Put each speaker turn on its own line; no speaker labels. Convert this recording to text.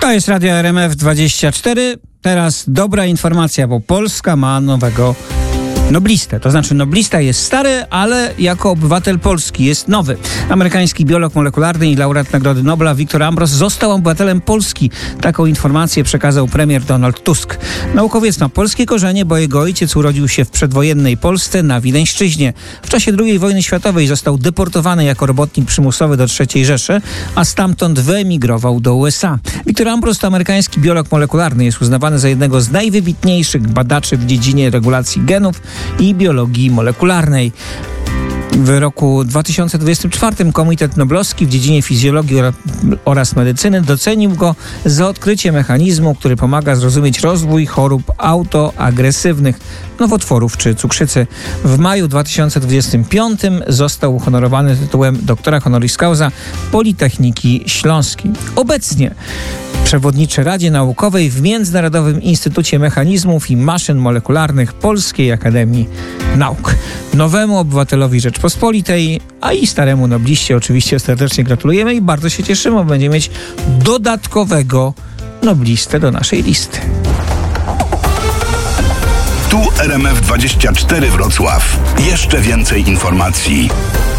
To jest Radio RMF24. Teraz dobra informacja, bo Polska ma nowego noblistę. To znaczy noblista jest stary, ale jako obywatel Polski jest nowy. Amerykański biolog molekularny i laureat Nagrody Nobla Victor Ambros został obywatelem Polski. Taką informację przekazał premier Donald Tusk. Naukowiec ma polskie korzenie, bo jego ojciec urodził się w przedwojennej Polsce na Wileńszczyźnie. W czasie II wojny światowej został deportowany jako robotnik przymusowy do III Rzeszy, a stamtąd wyemigrował do USA. Victor Ambros to amerykański biolog molekularny. Jest uznawany za jednego z najwybitniejszych badaczy w dziedzinie regulacji genów i biologii molekularnej. W roku 2024 Komitet Noblowski w dziedzinie fizjologii oraz medycyny docenił go za odkrycie mechanizmu, który pomaga zrozumieć rozwój chorób autoagresywnych, nowotworów czy cukrzycy. W maju 2025 został uhonorowany tytułem doktora honoris causa Politechniki Śląskiej. Obecnie przewodniczy Radzie Naukowej w Międzynarodowym Instytucie Mechanizmów i Maszyn Molekularnych Polskiej Akademii Nauk. Nowemu obywatelowi Rzeczpospolitej, a i staremu nobliście oczywiście serdecznie gratulujemy i bardzo się cieszymy, bo będziemy mieć dodatkowego noblistę do naszej listy.
Tu RMF24 Wrocław. Jeszcze więcej informacji.